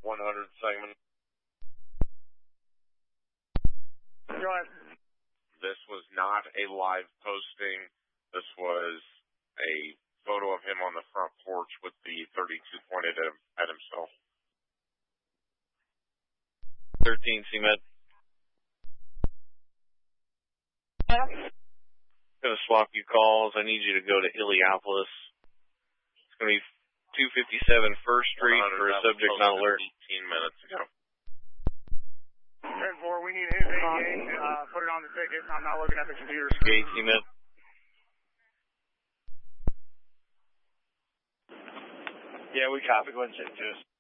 100 segment. Go ahead. This was not a live posting. This was a photo of him on the front porch with the 32 pointed at himself. 13 CMed. Gonna swap you calls. I need you to go to Illiopolis. It's gonna be 257 First Street for a subject not alert. 18 minutes ago. 10-4, we need his engaged. Put it on the ticket. I'm not looking at the computer screen. CMed. Yeah, we copy. Go ahead and send it to us.